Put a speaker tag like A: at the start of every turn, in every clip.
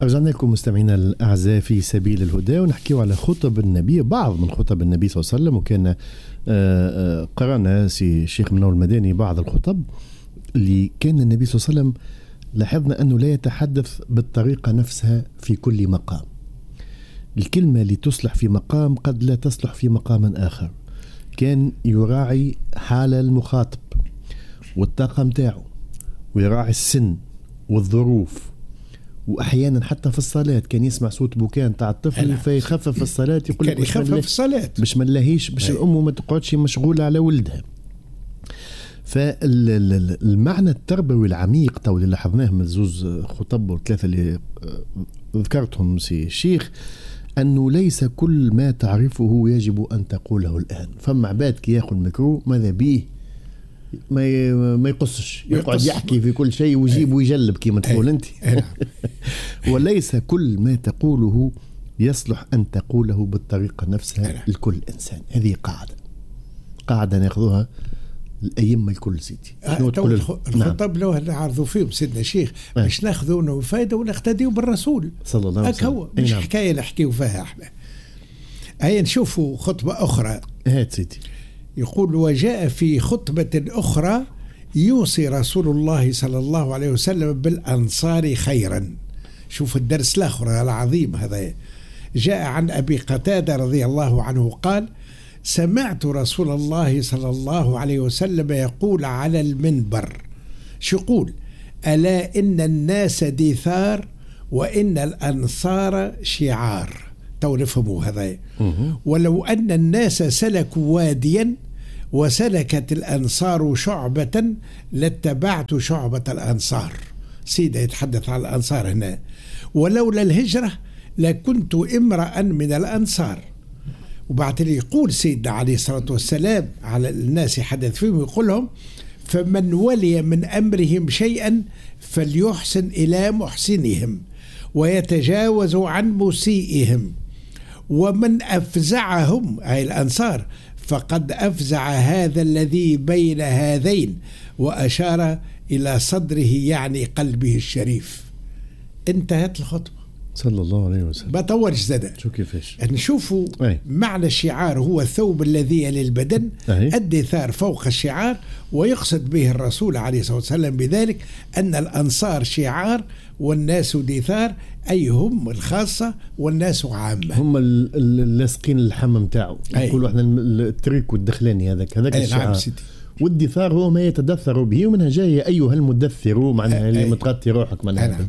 A: رجعنا لكم مستمعينا الأعزاء في سبيل الهدى، ونحكيو على خطب النبي، بعض من خطب النبي صلى الله عليه وسلم. وكان قرأنا سي الشيخ منور المداني بعض الخطب اللي كان النبي صلى الله عليه وسلم لاحظنا أنه لا يتحدث بالطريقة نفسها في كل مقام. الكلمة اللي تصلح في مقام قد لا تصلح في مقام آخر. كان يراعي حال المخاطب والطاقة متاعه، ويراعي السن والظروف، وأحيانا حتى في الصلاة كان يسمع صوت بكاء تاع الطفل فيخفف الصلاة، يقول لك
B: يخفف الصلاة
A: باش ما نلهيش، باش الأم ما تقعدش مشغولة على ولدها. فالمعنى التربوي العميق تو اللي لاحظناه من زوز خطب والثلاثة اللي ذكرتهم سي الشيخ، أنه ليس كل ما تعرفه يجب أن تقوله الآن. فما عباد كي ياخذ الميكرو ماذا بيه ما يقصش، يقعد يحكي في كل شيء ويجيب ويجلب كما تقول أنت. وليس كل ما تقوله يصلح أن تقوله بالطريقة نفسها لكل إنسان. هذه قاعدة ناخذوها الأيام الكل سيدي.
B: الخطاب لو نعرضوا فيهم سيدنا الشيخ باش ناخذوا منه فايدة ونقتديوا بالرسول
A: صلى الله عليه وسلم.
B: مش حكاية نحكيوا فيها احنا. هيا نشوفوا خطبة أخرى.
A: هات سيدي. يقول:
B: وجاء في خطبة أخرى يوصي رسول الله صلى الله عليه وسلم بالأنصار خيرا. شوف الدرس الآخر العظيم هذا. جاء عن أبي قتادة رضي الله عنه قال: سمعت رسول الله صلى الله عليه وسلم يقول على المنبر، شو يقول؟ ألا إن الناس دثار وإن الأنصار شعار. تو نفهموا هذا. ولو أن الناس سلكوا واديا وسلكت الأنصار شعبة لاتبعت شعبة الأنصار. سيدة يتحدث عن الأنصار هنا. ولولا الهجرة لكنت امرأ من الأنصار. وبعد اللي يقول سيدنا عليه الصلاة والسلام على الناس يحدث فيهم يقول لهم: فمن ولي من أمرهم شيئا فليحسن إلى محسنهم ويتجاوز عن مسيئهم، ومن أفزعهم أي الأنصار فقد أفزع هذا الذي بين هذين، وأشار إلى صدره يعني قلبه الشريف. انتهت الخطبة
A: صلى الله عليه وسلم.
B: ما طولش زاد.
A: شو كيفاش
B: نشوفوا معنى الشعار هو الثوب الذي يلي البدن، الدثار فوق الشعار. ويقصد به الرسول عليه الصلاة والسلام بذلك أن الأنصار شعار والناس دثار، أي هم الخاصة والناس عامة،
A: هم اللاصقين اللحم متاعه. يقولوا احنا التريك والدخلاني هذاك الشعار. والدثار هو ما يتدثر به، ومنها جاي أيها المدثر، معناها اللي متغطي روحك معناها.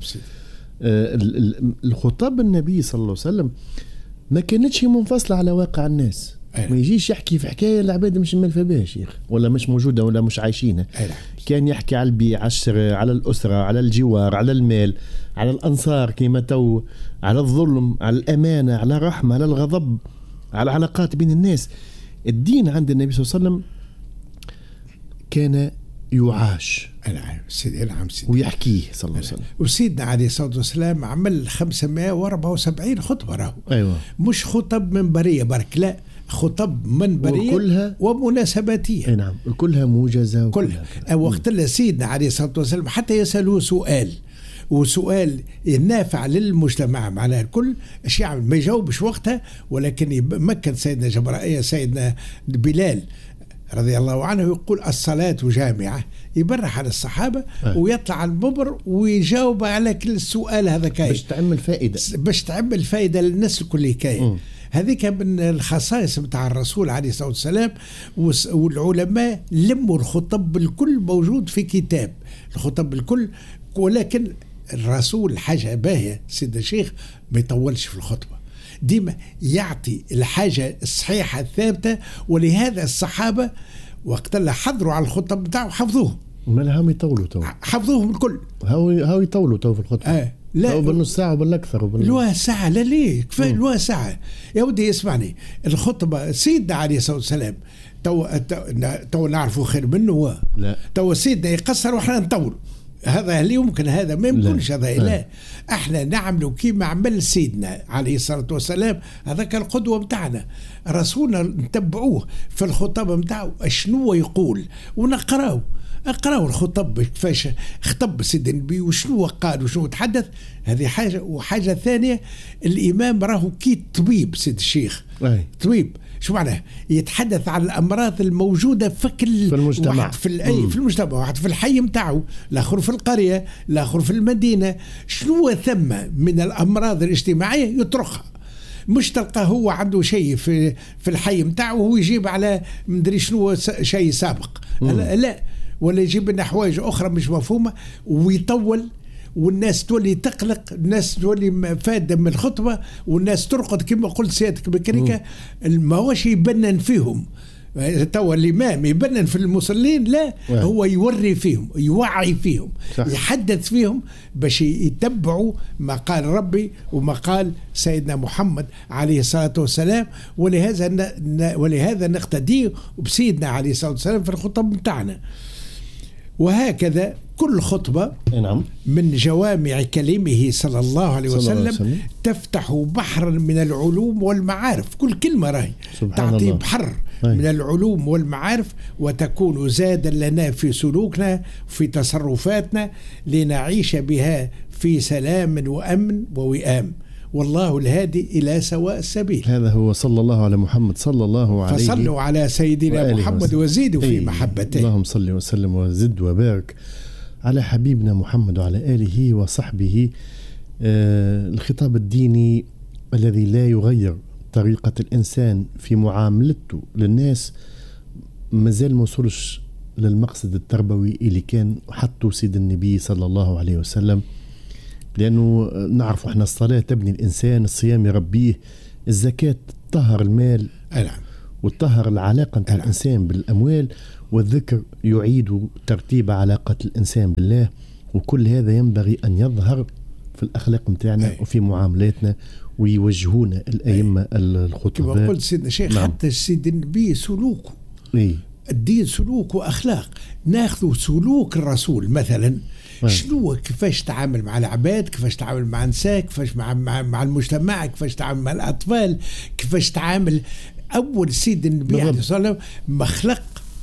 A: الخطاب النبي صلى الله عليه وسلم ما كانتش منفصلة على واقع الناس. ما يجيش يحكي في حكاية العباد مش ملفة بها شيخ، ولا مش موجودة ولا مش عايشينها. كان يحكي على البيع، على الشراء، على الأسرة، على الجوار، على المال، على الأنصار كما تو، على الظلم، على الأمانة، على الرحمة، على الغضب، على العلاقات بين الناس. الدين عند النبي صلى الله عليه وسلم كان يعاش ويحكيه صلى الله عليه وسلم.
B: وسيدنا عليه الصلاة والسلام عمل 574 خطبة راهو.
A: أيوة.
B: مش خطب منبرية برك، لا، خطب منبرية
A: وكلها
B: ومناسباتية.
A: نعم، كلها موجزة
B: كلها. وقت اللي سيدنا عليه الصلاة والسلام حتى يسألوه سؤال، وسؤال نافع للمجتمع معناها الكل، ايش يعمل؟ ما يجاوبش وقتها، ولكن يمكن سيدنا جبرائيل سيدنا بلال رضي الله عنه يقول: الصلاة جامعة، يبرح على الصحابة ويطلع على المنبر ويجاوب على كل سؤال. هذا كاي باش تعمل فائدة للناس الكل كاي. هذيك من الخصائص بتاع الرسول عليه الصلاة والسلام. والعلماء لموا الخطب الكل موجود في كتاب الخطب الكل، ولكن الرسول حاجة باهية سيدنا الشيخ ما يطولش في الخطبة، ديما يعطي الحاجة الصحيحة الثابتة. ولهذا الصحابة وقت اللي حضروا على الخطب بتاعه حفظوه.
A: ما هم يطولوا
B: حفظوهم الكل.
A: هاو يطولوا في الخطبة.
B: لا
A: أو بالنص ساعة وبالأكثر
B: لوها ساعة. لا ليه كفاية لوها ساعة يا ودي. اسمعني، الخطبة سيدنا عليه الصلاة والسلام تو نعرفوا خير منه.
A: لا،
B: تو سيدنا يقصر وإحنا نطول. هذا هل يمكن؟ هذا ما يمكنش. هذا لا، احنا نعملوا كيما عمل سيدنا عليه الصلاة والسلام. هذاك القدوة متاعنا، رسولنا نتبعوه في الخطابة متاعه شنو يقول ونقراو. اقرأوا الخطب كيفاش خطب سيدنا النبي وشنو قال وشنو تحدث. هذه حاجة. وحاجة ثانية الإمام راهو كي طبيب سيد الشيخ طبيب. شو معناه؟ يتحدث عن الأمراض الموجودة في
A: المجتمع.
B: واحد في المجتمع، واحد في الحي متاعه، الآخر في القرية، الآخر في المدينة. شنو ثم من الأمراض الاجتماعية يطرحها، مش تلقى هو عنده شيء في الحي متاعه وهو يجيب على مدري شنو شيء سابق. لا، ولا يجيب لنا حوايج أخرى مش مفهومة ويطول، والناس تولي تقلق، الناس تولي فادة من الخطبة، والناس ترقد كما قلت سيادتك بكريكة. ما هوش يبنن فيهم توا الإمام يبنن في المصلين، لا هو يوري فيهم، يوعي فيهم، صح. يحدث فيهم باش يتبعوا ما قال ربي وما قال سيدنا محمد عليه الصلاة والسلام. ولهذا نقتدي بسيدنا عليه الصلاة والسلام في الخطب متاعنا. وهكذا كل خطبة من جوامع كلمه صلى الله عليه وسلم تفتح بحرا من العلوم والمعارف. كل كلمة راهي تعطي بحر من العلوم والمعارف، وتكون زادا لنا في سلوكنا في تصرفاتنا لنعيش بها في سلام وأمن ووئام. والله الهادي إلى سواء السبيل.
A: هذا هو صلى الله على محمد صلى الله عليه.
B: فصلوا على سيدنا محمد وزيدوا في محبته.
A: اللهم صل وسلم وزد وبارك على حبيبنا محمد وعلى آله وصحبه. الخطاب الديني الذي لا يغير طريقة الإنسان في معاملته للناس مازال ما وصلش للمقصد التربوي اللي كان حطه سيد النبي صلى الله عليه وسلم. لأنه نعرف احنا الصلاة تبني الإنسان، الصيام يربيه، الزكاة تطهر المال وتطهر العلاقة بتاع الإنسان بالأموال، والذكر يعيد ترتيب علاقة الإنسان بالله. وكل هذا ينبغي أن يظهر في الأخلاق متاعنا وفي معاملاتنا، ويوجهونا الأئمة الخطباء.
B: كما قلت سيدنا الشيخ حتى سيد النبي سلوكه الدين سلوك وأخلاق. ناخذ سلوك الرسول مثلا، شنو كيفاش تعامل مع العباد، كيفاش تعامل مع النساء، كيفاش مع المجتمع، كيفاش تعامل مع الأطفال، كيفاش تعامل. أول سيد النبي عليه الصلاة والسلام مخلق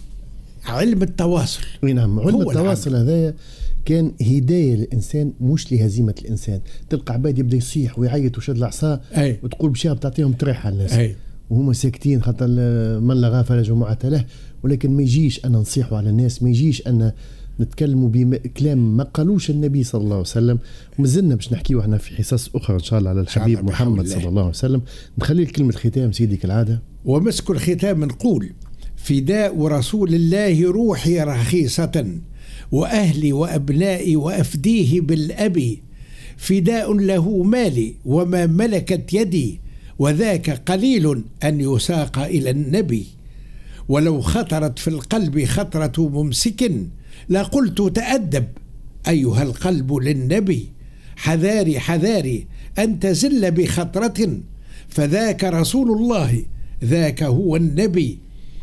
B: علم التواصل.
A: نعم، علم التواصل هذا كان هداية للإنسان مش لهزيمة الإنسان. تلقى عباد يبدأ يصيح ويعيط وشد العصا وتقول بشاب تعطيهم تريح على الناس وهم ساكتين، خاطر من لا غافل جمعة له. ولكن ما يجيش أنا نصيحوا على الناس، ما يجيش أنا نتكلموا بكلام ما قالوش النبي صلى الله عليه وسلم. ومازلنا باش نحكيو احنا في حصص أخرى إن شاء الله على الحبيب محمد صلى الله عليه وسلم. نخلي كلمة الختام سيدي كالعادة.
B: ومسك الختام نقول: فداء رسول الله روحي رخيصة، وأهلي وأبنائي وأفديه بالأبي، فداء له مالي وما ملكت يدي، وذاك قليل أن يساق إلى النبي. ولو خطرت في القلب خطرة ممسك لقلت تأدب أيها القلب للنبي. حذاري حذاري أن تزل بخطرة، فذاك رسول الله ذاك هو النبي.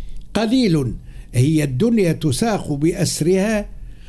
B: قليل هي الدنيا تساق بأسرها،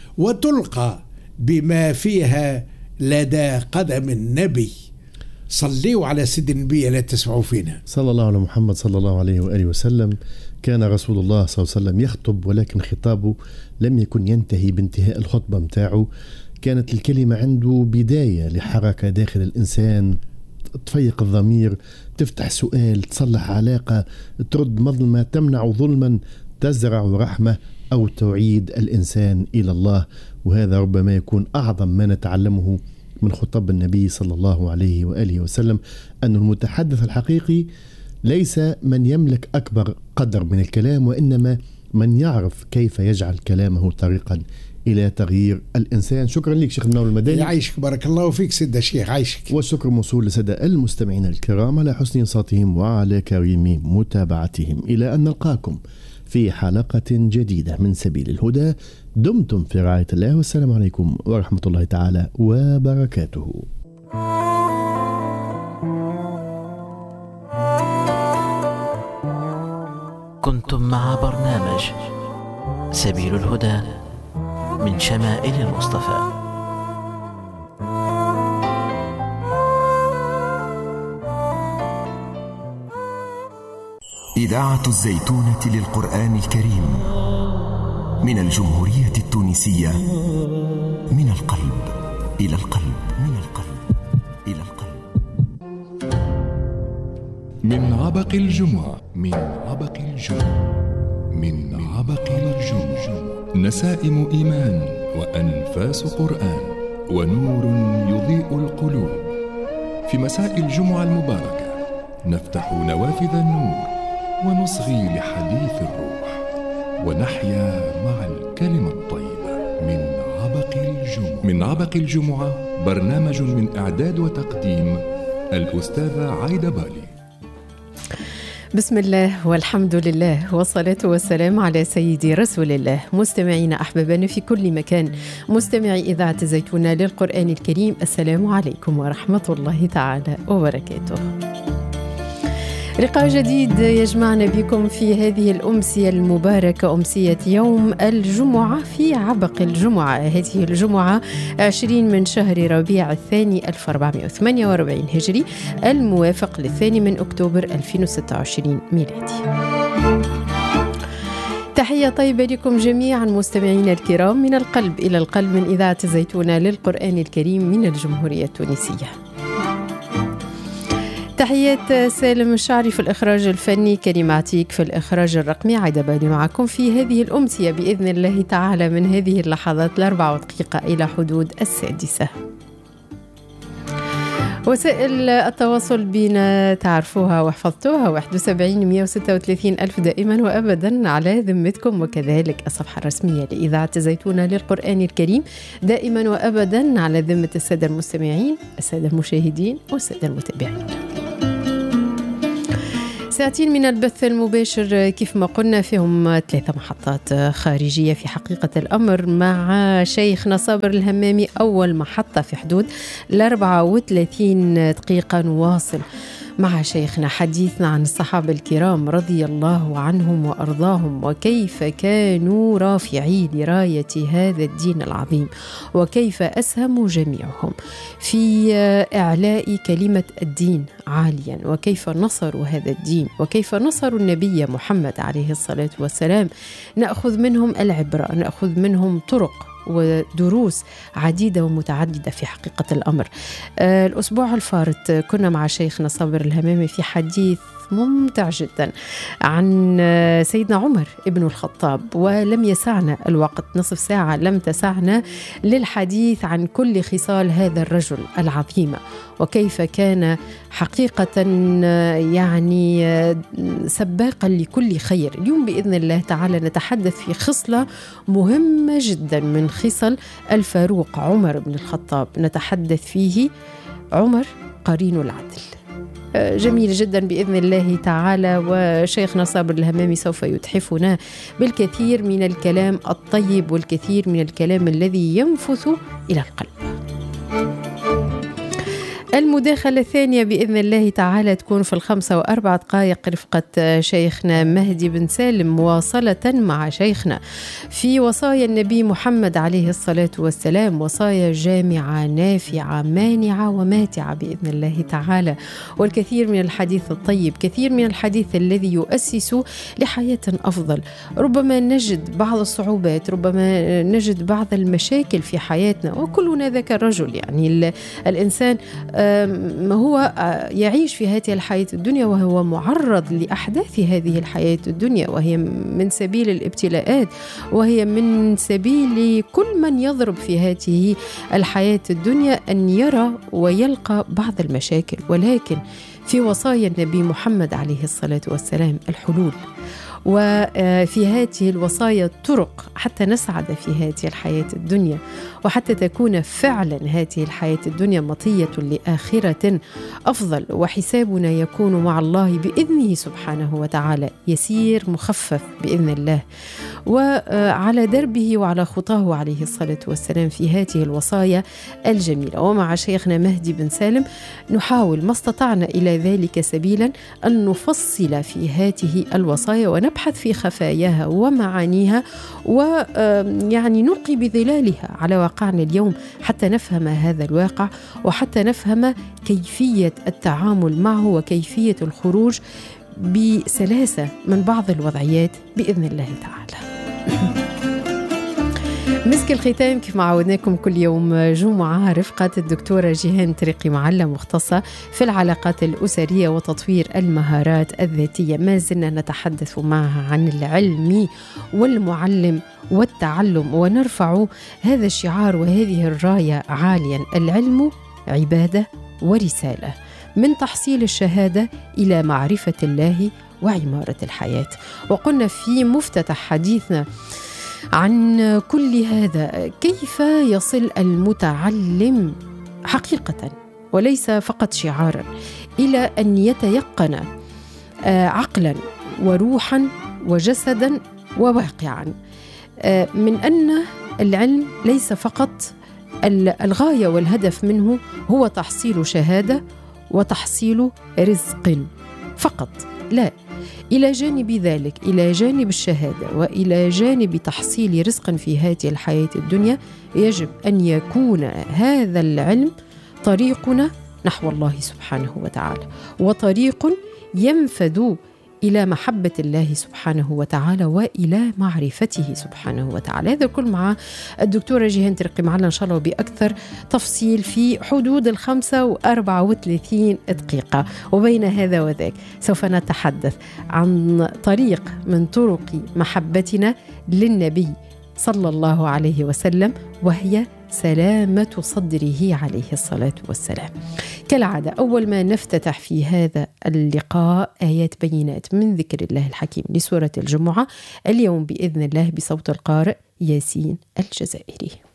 B: وتلقى بما فيها لدى قدم النبي. صلوا على سيد النبي لا تسمعوا فينا.
A: صلى الله على محمد صلى الله عليه وآله وسلم. كان رسول الله صلى الله عليه وسلم يخطب، ولكن خطابه لم يكن ينتهي بانتهاء الخطبة متاعه. كانت الكلمة عنده بداية لحركة داخل الإنسان، تفيق الضمير، تفتح سؤال، تصلح علاقة، ترد مظلمة، تمنع ظلما، تزرع رحمة، أو تعيد الإنسان إلى الله. وهذا ربما يكون أعظم ما نتعلمه من خطب النبي صلى الله عليه وآله وسلم، أن المتحدث الحقيقي ليس من يملك أكبر قدر من الكلام، وإنما من يعرف كيف يجعل كلامه طريقا إلى تغيير الإنسان. شكرا لك شيخ منور المدني.
B: يعيشك، بارك الله فيك سيد الشيخ، عايشك.
A: والشكر موصول لسادة المستمعين الكرام على حسن إنصاتهم وعلى كريم متابعتهم. إلى أن نلقاكم في حلقة جديدة من سبيل الهدى. دمتم في رعاية الله، والسلام عليكم ورحمة الله تعالى وبركاته.
C: كنتم مع برنامج سبيل الهدى من شمائل المصطفى.
D: إذاعة الزيتونة للقرآن الكريم من الجمهورية التونسية، من القلب إلى القلب، من القلب إلى القلب.
E: من عبق الجمعة، من عبق الجمعة، من عبق الجمعة، نسائم إيمان وأنفاس قرآن ونور يضيء القلوب. في مساء الجمعة المباركة نفتح نوافذ النور ونصغي لحديث الروح ونحيا مع الكلمة الطيبة. من عبق الجمعة، من عبق الجمعة، برنامج من إعداد وتقديم الأستاذة عايدة بالي.
F: بسم الله والحمد لله والصلاة والسلام على سيدي رسول الله. مستمعينا أحبابنا في كل مكان، مستمعي إذاعة زيتونة للقرآن الكريم، السلام عليكم ورحمة الله تعالى وبركاته. لقاء جديد يجمعنا بكم في هذه الأمسية المباركة، أمسية يوم الجمعة في عبق الجمعة. هذه الجمعة 20 من شهر ربيع الثاني 1448 هجري، الموافق للثاني من أكتوبر 2026 ميلادي. تحية طيبة لكم جميعا مستمعينا الكرام من القلب إلى القلب من إذاعة زيتونة للقرآن الكريم من الجمهورية التونسية. تحيات سالم الشعري في الإخراج الفني، كريم عتيك في الإخراج الرقمي، عايدة بالي معكم في هذه الأمسية بإذن الله تعالى من هذه اللحظات 4 دقيقة إلى حدود 6. وسائل التواصل بنا تعرفوها وحفظتوها، 71 136 ألف دائما وأبدا على ذمتكم، وكذلك الصفحة الرسمية لإذاعة زيتونة للقرآن الكريم دائما وأبدا على ذمة السادة المستمعين، السادة المشاهدين والسادة المتابعين. ساعتين من البث المباشر كيف ما قلنا، فيهم 3 محطات خارجية في حقيقة الأمر، مع شيخنا صابر الهمامي أول محطة في حدود 34 دقيقة نواصل مع شيخنا حديثنا عن الصحابة الكرام رضي الله عنهم وأرضاهم، وكيف كانوا رافعي لراية هذا الدين العظيم، وكيف أسهموا جميعهم في إعلاء كلمة الدين عاليا، وكيف نصروا هذا الدين، وكيف نصروا النبي محمد عليه الصلاة والسلام. نأخذ منهم العبرة، نأخذ منهم طرق ودروس عديدة ومتعددة في حقيقة الأمر. الأسبوع الفارط كنا مع شيخنا صابر الهمامي في حديث ممتع جدا عن سيدنا عمر ابن الخطاب، ولم يسعنا الوقت، نصف ساعة لم تسعنا للحديث عن كل خصال هذا الرجل العظيم، وكيف كان حقيقة يعني سباقا لكل خير. اليوم بإذن الله تعالى نتحدث في خصلة مهمة جدا من خصال الفاروق عمر بن الخطاب، نتحدث فيه عمر قرين العدل. جميل جدا بإذن الله تعالى، وشيخنا صابر الهمامي سوف يتحفنا بالكثير من الكلام الطيب والكثير من الكلام الذي ينفث إلى القلب. المداخلة الثانية بإذن الله تعالى تكون في 5 و4 دقائق رفقة شيخنا مهدي بن سالم، مواصلة مع شيخنا في وصايا النبي محمد عليه الصلاة والسلام، وصايا جامعة نافعة مانعة وماتعة بإذن الله تعالى، والكثير من الحديث الطيب، كثير من الحديث الذي يؤسس لحياة أفضل. ربما نجد بعض الصعوبات، ربما نجد بعض المشاكل في حياتنا، وكلنا ذاك الرجل، يعني الإنسان ما هو يعيش في هذه الحياة الدنيا وهو معرض لأحداث هذه الحياة الدنيا، وهي من سبيل الابتلاءات، وهي من سبيل كل من يضرب في هذه الحياة الدنيا أن يرى ويلقى بعض المشاكل. ولكن في وصايا النبي محمد عليه الصلاة والسلام الحلول، وفي هذه الوصايا الطرق حتى نسعد في هذه الحياة الدنيا، وحتى تكون فعلا هذه الحياة الدنيا مطية لآخرة أفضل، وحسابنا يكون مع الله بإذنه سبحانه وتعالى يسير مخفف بإذن الله، وعلى دربه وعلى خطاه عليه الصلاة والسلام في هذه الوصايا الجميلة. ومع شيخنا مهدي بن سالم نحاول ما استطعنا إلى ذلك سبيلا أن نفصل في هذه الوصايا ونبحث في خفاياها ومعانيها، ويعني نلقي بظلالها على واقعنا اليوم حتى نفهم هذا الواقع، وحتى نفهم كيفية التعامل معه وكيفية الخروج بسلاسة من بعض الوضعيات بإذن الله تعالى. مسك الختام كيف ما عودناكم كل يوم جمعة رفقة الدكتورة جيهان طريقي، معلم مختصة في العلاقات الأسرية وتطوير المهارات الذاتية. ما زلنا نتحدث معها عن العلم والمعلم والتعلم، ونرفع هذا الشعار وهذه الراية عاليا: العلم عبادة ورسالة، من تحصيل الشهادة إلى معرفة الله وعمارة الحياة. وقلنا في مفتتح حديثنا عن كل هذا كيف يصل المتعلم حقيقة وليس فقط شعارا إلى أن يتيقن عقلا وروحا وجسدا وواقعا من أن العلم ليس فقط الغاية والهدف منه هو تحصيل شهادة وتحصيل رزق فقط، لا، إلى جانب ذلك، إلى جانب الشهادة وإلى جانب تحصيل رزق في هذه الحياة الدنيا، يجب أن يكون هذا العلم طريقنا نحو الله سبحانه وتعالى، وطريق ينفذ إلى محبة الله سبحانه وتعالى وإلى معرفته سبحانه وتعالى. هذا الكل مع الدكتورة جيهان طريقي معنا إن شاء الله بأكثر تفصيل في حدود 35 دقيقة. وبين هذا وذاك سوف نتحدث عن طريق من طرق محبتنا للنبي صلى الله عليه وسلم، وهي سلامة صدره عليه الصلاة والسلام. كالعادة أول ما نفتتح في هذا اللقاء آيات بينات من ذكر الله الحكيم لسورة الجمعة، اليوم بإذن الله بصوت القارئ ياسين الجزائري.